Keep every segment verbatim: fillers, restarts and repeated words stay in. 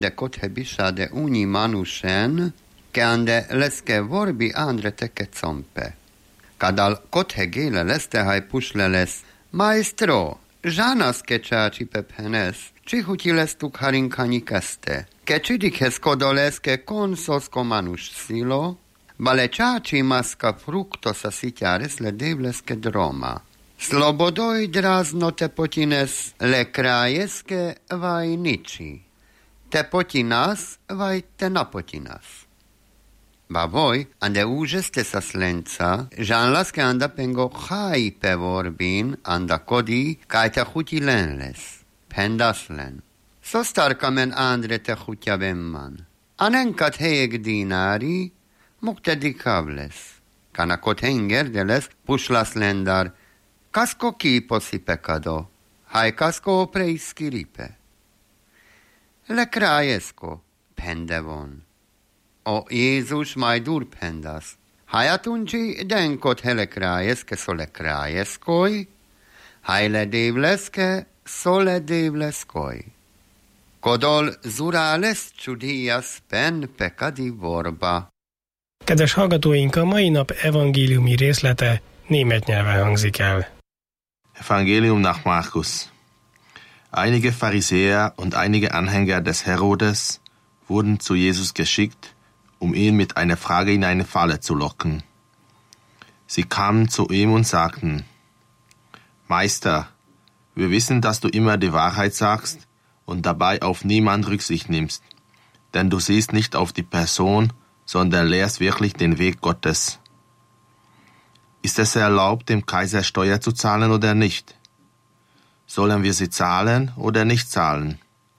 de kothe bisade uni manusen, che ande leske vorbi andre teke compe. Kadal kothe gele leste hai pusleles, maestro, žanas ke čači pephenes, čihuti lestuk harinkani kaste, ke čidikhes kodoleske konsosko manus silo, bale čači maska fruktosa sitjares le devleske droma. Slobodoj drazno te potines le krajeske vaj niči, te potinas vaj te napotinas. Ba voi, ande užeste sa slenca, žanlas ke anda pengo chai pe vorbin, anda kodi, kaj te chuti lenles, pendaslen. So starkamen andre te chutja vemman. Anenkat hejek dinari, mukte dikables. Kana kot hengerdeles, puslas lendar, kasko kiposi pekado, hai kasko preiski ripe. Le krajesko, pendevon. O Jézus majd urpendas. Hajatunci denkot hele krajeske sole krajeskoj, hajle devleske sole devleskoj. Kodol zurales csudias pen pekadi vorba. Kedves hallgatóink, a mai nap evangéliumi részlete német nyelven hangzik el. Evangelium nach Markus. Einige Pharisäer und einige Anhänger des Herodes wurden zu Jesus geschickt, um ihn mit einer Frage in eine Falle zu locken. Sie kamen zu ihm und sagten: Meister, wir wissen, dass du immer die Wahrheit sagst und dabei auf niemand Rücksicht nimmst, denn du siehst nicht auf die Person, sondern lehrst wirklich den Weg Gottes. Ist es erlaubt, dem Kaiser Steuer zu zahlen oder nicht? Sollen wir sie zahlen oder nicht zahlen?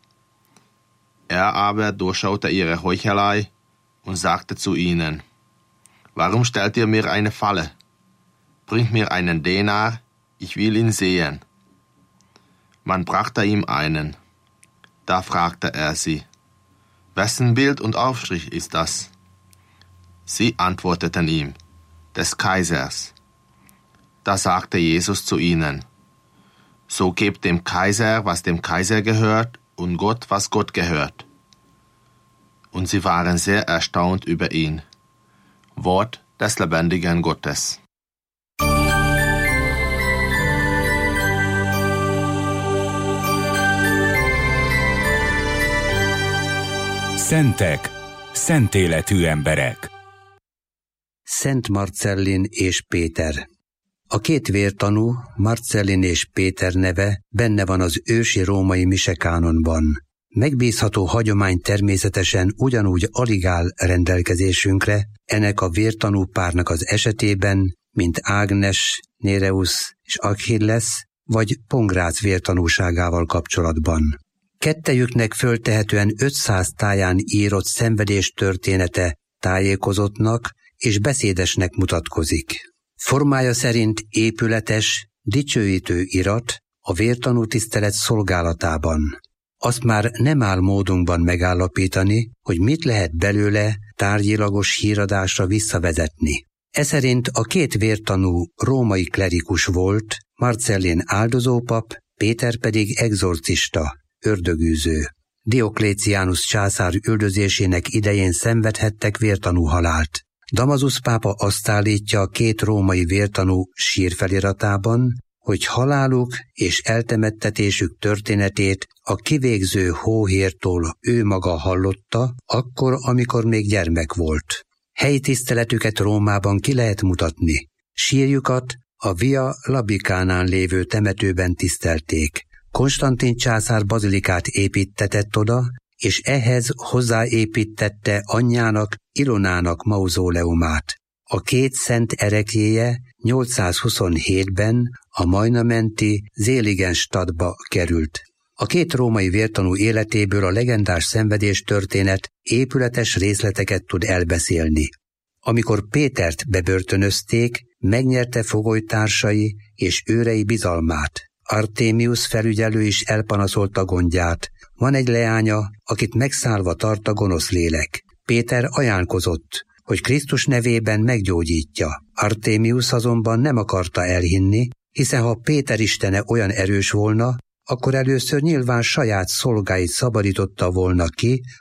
Er aber durchschaute ihre Heuchelei und sagte zu ihnen: Warum stellt ihr mir eine Falle? Bringt mir einen Denar, ich will ihn sehen. Man brachte ihm einen. Da fragte er sie: Wessen Bild und Aufstrich ist das? Sie antworteten ihm: Des Kaisers. Da sagte Jesus zu ihnen: So gebt dem Kaiser, was dem Kaiser gehört, und Gott, was Gott gehört. Und sie waren sehr erstaunt über ihn. Wort des lebendigen Gottes. Szentek, szent életű emberek. Szent Marcellin és Péter. A két vértanú, Marcellin és Péter neve benne van az ősi római misekánonban. Megbízható hagyomány természetesen ugyanúgy alig áll rendelkezésünkre ennek a vértanú párnak az esetében, mint Ágnes, Néreus és Achilles, vagy Pongrác vértanúságával kapcsolatban. Kettejüknek föltehetően ötszáz táján írott szenvedés története tájékozottnak és beszédesnek mutatkozik. Formája szerint épületes, dicsőítő irat a vértanú tisztelet szolgálatában. Azt már nem áll módunkban megállapítani, hogy mit lehet belőle tárgyilagos híradásra visszavezetni. Eszerint a két vértanú római klerikus volt, Marcellin áldozópap, Péter pedig egzorcista, ördögűző. Diokléciánus császár üldözésének idején szenvedhettek vértanú halált. Damasus pápa azt állítja a két római vértanú sírfeliratában, hogy haláluk és eltemettetésük történetét a kivégző hóhértól ő maga hallotta, akkor, amikor még gyermek volt. Helyi tiszteletüket Rómában ki lehet mutatni. Sírjukat a Via Labicánán lévő temetőben tisztelték. Konstantin császár bazilikát építtetett oda, és ehhez hozzáépítette anyjának, Ilonának mauzóleumát. A két szent ereklyéje nyolcszázhuszonhétben a Majna-menti Zéligenstadtba került. A két római vértanú életéből a legendás szenvedés történet épületes részleteket tud elbeszélni. Amikor Pétert bebörtönözték, megnyerte fogolytársai és őrei bizalmát. Artémius felügyelő is elpanaszolta gondját. Van egy leánya, akit megszállva tart a gonosz lélek. Péter ajánlkozott, hogy Krisztus nevében meggyógyítja. Artémius azonban nem akarta elhinni, hiszen ha Péter istene olyan erős volna, akkor először nyilván saját szolgáit szabadította volna ki